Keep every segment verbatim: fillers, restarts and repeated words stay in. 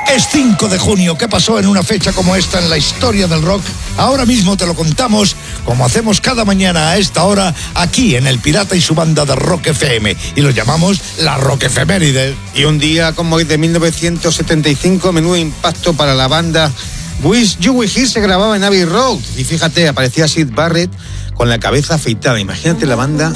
Es cinco de junio. ¿Qué pasó en una fecha como esta en la historia del rock? Ahora mismo te lo contamos, como hacemos cada mañana a esta hora, aquí en El Pirata y su banda de Rock F M. Y lo llamamos la Rock Efeméride. Y un día como hoy de mil novecientos setenta y cinco, menudo impacto para la banda. Wish You Were Here se grababa en Abbey Road. Y fíjate, aparecía Syd Barrett con la cabeza afeitada. Imagínate la banda.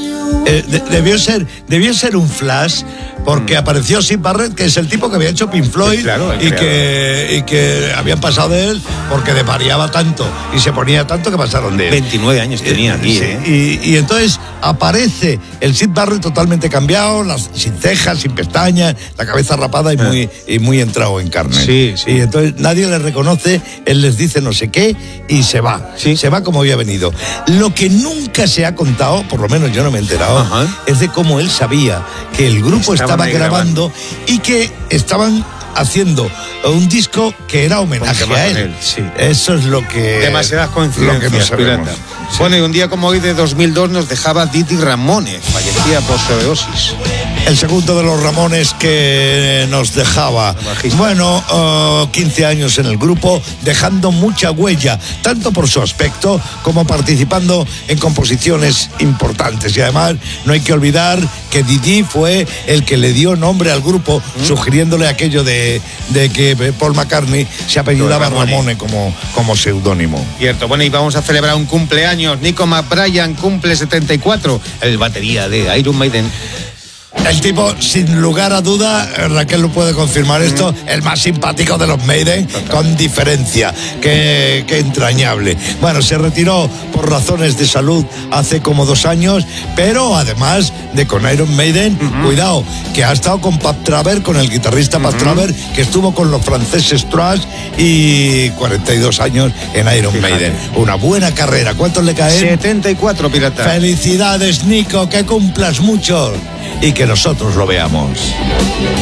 Eh, de, debió ser debió ser un flash, porque mm. apareció Syd Barrett, que es el tipo que había hecho Pink Floyd, sí, claro, y, que, y que habían pasado de él porque desvariaba tanto y se ponía tanto que pasaron de él. veintinueve años tenía aquí, sí, ¿eh? y, y entonces aparece el Syd Barrett totalmente cambiado, las, sin cejas, sin pestañas, la cabeza rapada y ah. muy, y muy entrado en carne. Sí, sí. Y entonces nadie le reconoce, él les dice no sé qué y se va. ¿Sí? Se va como había venido. Lo que nunca se ha contado, por lo menos yo no me he enterado, Ajá. es de cómo él sabía que el grupo estaba grabando, grabando y que estaban haciendo un disco que era homenaje a él. él sí. Eso es lo que... Demasiadas coincidencias, lo que no pirata. Sí. Bueno, y un día como hoy de dos mil dos nos dejaba Didi Ramones, fallecía por sobredosis. El segundo de los Ramones que nos dejaba. Bueno, uh, quince años en el grupo, dejando mucha huella, tanto por su aspecto como participando en composiciones importantes. Y además, no hay que olvidar que Didi fue el que le dio nombre al grupo, ¿Mm? sugiriéndole aquello de, de que Paul McCartney se apellidaba Ramone como, como seudónimo. Cierto. Bueno, y vamos a celebrar un cumpleaños. Nico McBride cumple setenta y cuatro, el batería de Iron Maiden. El tipo, sin lugar a duda, Raquel lo puede confirmar esto, el más simpático de los Maiden, con diferencia, que, que entrañable. Bueno, se retiró por razones de salud hace como dos años, pero además de con Iron Maiden, uh-huh. cuidado, que ha estado con Pat Travers, con el guitarrista uh-huh. Pat Travers, que estuvo con los franceses Trash y cuarenta y dos años en Iron Fíjate. Maiden. Una buena carrera. ¿Cuántos le caen? setenta y cuatro, pirata. Felicidades, Nico, que cumplas mucho y que nosotros lo veamos.